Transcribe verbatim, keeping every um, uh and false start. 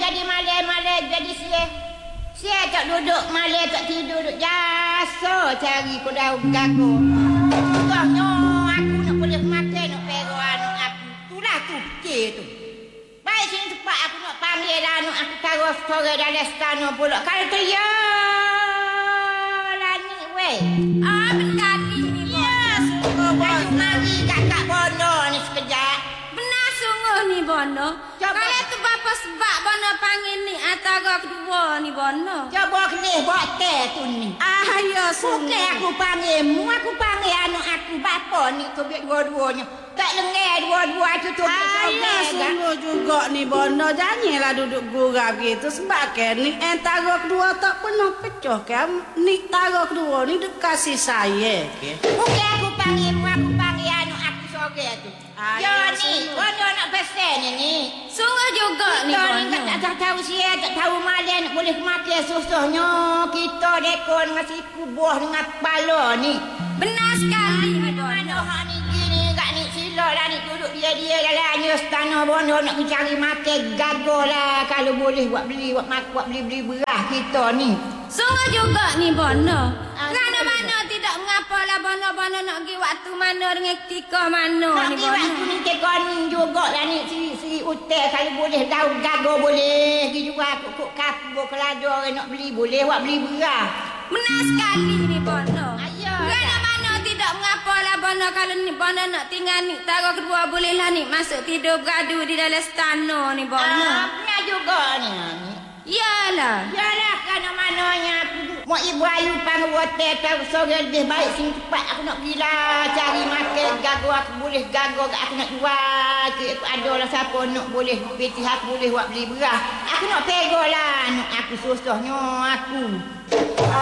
jadi malam-malam jadi siang. Siang tak duduk malam tak tidur duduk jasa cari ku daun gago. Tunggu aku nak boleh makan nak pero anak aku. Itulah tu fikir tu. Baik sini cepat aku nak panggil anak aku taruh sore dalam stano pula. Kalau tu ya lani weh. Ah benar ni. Ya sungguh Bono. Mari kakak Bono ni sekejap. Benar sungguh ni Bono. Coba. Kalau tu bapa sebab Bono panggil ni antara kedua ni Bono. Coba kelih buat teh tu ni. Ah ya sungguh. Bukan aku panggil mu, aku panggil anak aku bapa ni tu biar dua-duanya. Tak lengah dua-dua tu tu biar Ayah kau sungguh juga ni Bono. Janganlah duduk gurau gitu. Sebab kan ni antara kedua tak pernah pecah kan. Ni antara kedua ni duk kasih saya kan. Bukan aku panggil mu, aku panggil anak aku sore tu. Ayah, Ya ni, sungguh. Bono nak pesan ni ni. Sungguh juga ni Kita ni Bono. tak, tak tahu siapa, tak tahu malam nak boleh makan susahnya. Kita dekor dengan siku buah dengan kepala ni. Benar sekali ni Mana Bono. hak ni gini kat ni silap lah ni duduk dia-dia dalam hanya tanah Bono nak cari makan gagal lah. Kalau boleh buat beli, buat mak, buat beli-beli beras kita ni. Sungguh juga ni Bono. Ah, Kerana sungguh mana tidak mengapalah Bono-Bono nak pergi waktu mana dengan ketika mana Nak ni pergi waktu Bono. ni tekoning juga lah ni si hotel kalau boleh daun gagal boleh. Pergi juga kuk kapur kelada orang nak beli boleh buat beli beras. Benar sekali ni Bono. Ayo, Kerana dah. mana tidak mengapalah Bono kalau ni Bono nak tinggal ni taruh kedua bolehlah ni masuk tidur beradu di dalam stano ni Bono. Ah, pernah juga ni. Yalah. Yalah kerana mananya aku mau ibu ayu panggil hotel tahu sore lebih baik sini cepat aku nak pergi lah cari makan gago aku boleh gago aku nak jual ke ada lah siapa nak boleh peti aku boleh buat beli beras aku nak pegang lah anak aku susahnya aku